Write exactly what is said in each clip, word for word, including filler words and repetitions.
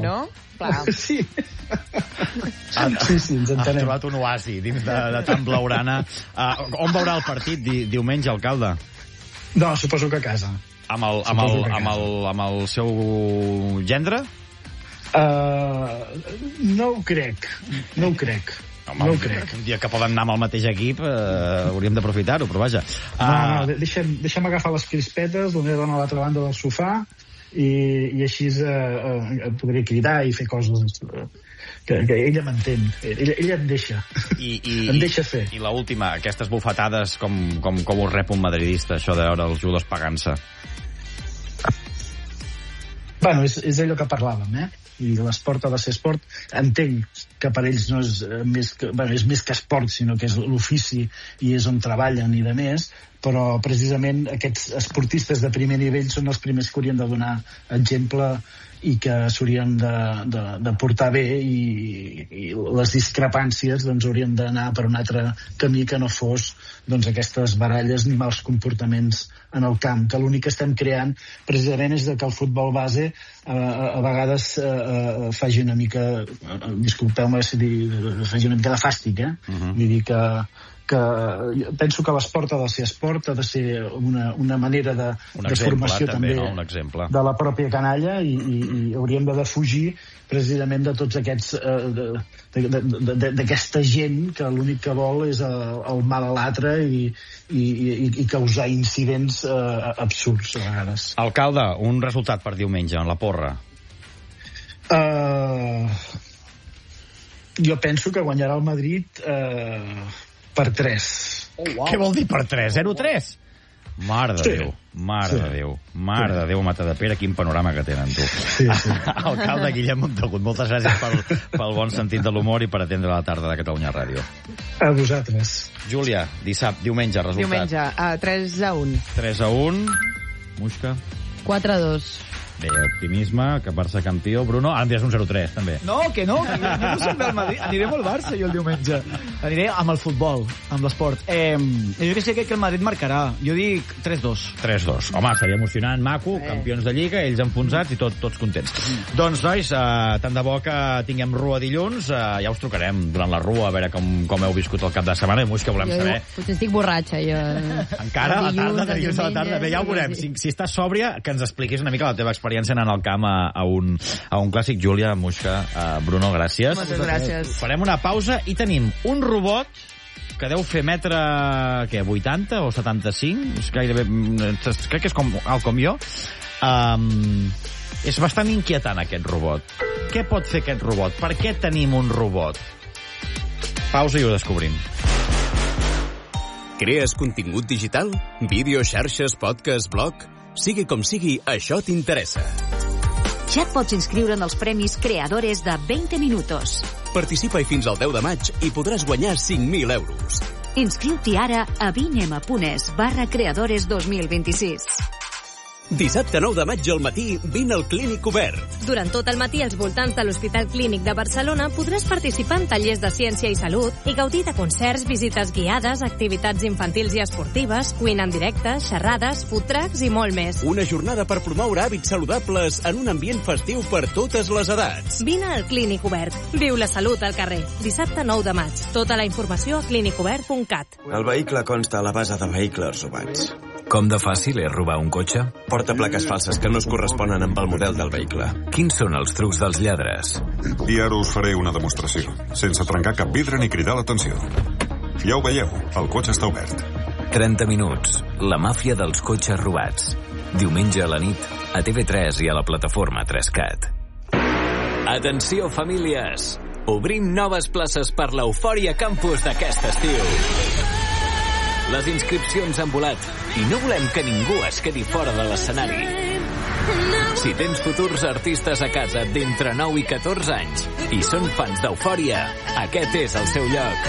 no? Clar. Sí. Ha, sí, sí, ens entenem. Ha trobat un oasi dins de, de tan blaurana. Uh, on veurà el partit di, diumenge, alcalde? No, suposo que a casa. Amb el, amb el, amb el, amb el seu gendre? Uh, no ho crec. No ho crec. Home, no ho crec. Un dia que poden anar amb el mateix equip eh, hauríem d'aprofitar-ho, però vaja. No, no, deixem, deixem agafar les crispetes, la meva dona a l'altra banda del sofà, i, i així eh, eh, podré cridar i fer coses eh, que, que ella m'entén. Ella, ella em deixa. I, i, em deixa fer. I l'última, aquestes bufetades, com, com, com ho rep un madridista, això de veure els jugadors pagant-se? Bueno, és, és allò que parlàvem, eh? I l'esport ha de ser esport. Entenc que per ells no és més que, bueno, és més que esport, sinó que és l'ofici i és on treballen i de més, però precisament aquests esportistes de primer nivell són els primers que haurien de donar exemple i que s'haurien de, de, de portar bé, i, i les discrepàncies doncs haurien d'anar per un altre camí que no fos doncs aquestes baralles ni mals comportaments en el camp, que l'únic que estem creant precisament és que el futbol base a, a, a vegades eh, faci una mica, eh, disculpeu-me si dir, faci una mica de fàstic, eh? Uh-huh. Vull dir que que penso que l'esport ha de ser esport, ha de ser una, una manera de, un de exemple, formació també, no? Un exemple. De la pròpia canalla, i, i, i hauríem de defugir precisament de tots aquests eh, d'aquesta gent que l'únic que vol és el, el mal a l'altre i, i, i, i causar incidents eh, absurds a vegades. Alcalde, un resultat per diumenge en la porra? Uh, jo penso que guanyarà el Madrid uh, per tres. Oh, wow. Què vol dir per tres? zero tres? Mare de sí. Déu, mare sí. de Déu, mare sí. de Déu, Matadepera, quin panorama que tenen, tu. Sí, sí. Alcalde Guillem Montagut, moltes gràcies pel, pel bon sentit de l'humor i per atendre la tarda de Catalunya Ràdio. A vosaltres. Júlia, dissabte, diumenge, resultat. Diumenge, uh, tres a un. tres a un. Muixca. quatre a dos. Bé, optimisme, que Barça campió. Bruno, ara em diràs un zero tres, també. No, que no, que jo, jo no sempre al Madrid. Aniré amb el Barça, jo, el diumenge. Aniré amb el futbol, amb l'esport. Eh, jo que sé que el Madrid marcarà. Jo dic tres dos. tres dos. Home, seria emocionant, maco, eh. campions de Lliga, ells enfonsats i tot, tots contents. Mm. Doncs, nois, eh, tant de bo que tinguem rua dilluns, eh, ja us trucarem durant la rua, a veure com, com heu viscut el cap de setmana, i molt que volem jo, saber. Potser estic borratxa, jo. Encara, a la tarda, de dilluns a la tarda. Bé, ja ho veurem. Si, si estàs sòbria, que ens expliquis una mica la teva experiència anant al camp a, a, un, a un clàssic. Júlia, Muixca, uh, Bruno, gràcies. Moltes gràcies. Farem una pausa i tenim un robot que deu fer metre, què, vuitanta o setanta-cinc? És gairebé, crec que és com, alt com jo. Um, és bastant inquietant, aquest robot. Què pot fer aquest robot? Per què tenim un robot? Pausa i ho descobrim. Crees contingut digital? Vídeo, xarxes, podcast, blog? Sigui com sigui, això t'interessa. Ja et pots inscriure en els premis Creadores de veinte minutos. Participa-hi fins al deu de maig i podràs guanyar cinc mil euros. Inscriu-t'hi ara a vinema.es barra creadores dos mil vint-i-sis. Dissabte nou de maig al matí, vine al Clínic Obert. Durant tot el matí, als voltants de l'Hospital Clínic de Barcelona, podràs participar en tallers de ciència i salut i gaudir de concerts, visites guiades, activitats infantils i esportives, cuina en directe, xerrades, food trucks i molt més. Una jornada per promoure hàbits saludables en un ambient festiu per totes les edats. Vine al Clínic Obert. Viu la salut al carrer. Dissabte nou de maig. Tota la informació a clínic obert punt cat. El vehicle consta a la base de vehicles robats. Com de fàcil és robar un cotxe? Porta plaques falses que no es corresponen amb el model del vehicle. Quins són els trucs dels lladres? I ara us faré una demostració, sense trencar cap vidre ni cridar l'atenció. Ja ho veieu, el cotxe està obert. trenta minuts. La màfia dels cotxes robats. Diumenge a la nit, a T V tres i a la plataforma tres cat. Atenció, famílies! Obrim noves places per l'Eufòria Campus d'aquest estiu. Les inscripcions han volat i no volem que ningú es quedi fora de l'escenari. Si tens futurs artistes a casa d'entre nou i catorze anys i són fans d'Eufòria, aquest és el seu lloc.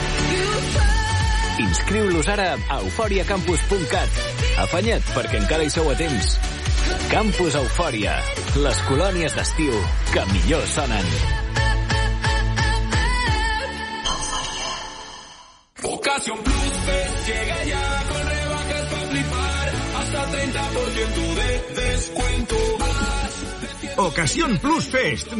Inscriu-los ara a eufòria campus punt cat. Afanya't, perquè encara hi sou a temps. Campus Eufòria, les colònies d'estiu que millor sonen. Ocasión Plus Fest llega ya con rebajas para flipar, hasta treinta por ciento de descuento. Ocasión Plus Fest.